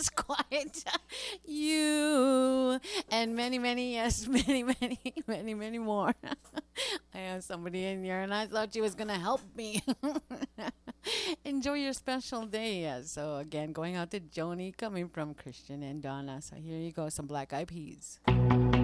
was quite you and many, many, yes, many, many, many, many more. I have somebody in here, and I thought she was going to help me. Enjoy your special day. Yes. So, again, going out to Joni, coming from Christian and Donna. So, here you go, some Black Eyed Peas.